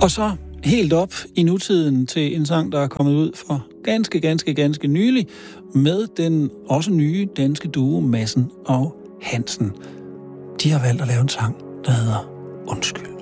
Og så helt op i nutiden til en sang, der er kommet ud for ganske nylig, med den også nye danske duo Madsen og Hansen. De har valgt at lave en sang, der hedder Undskyld.